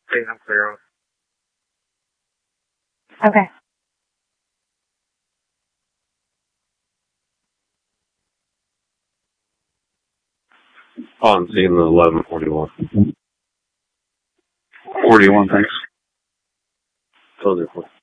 Saying I'm clear on. Okay. On scene the 1141. 41, thanks. Close it.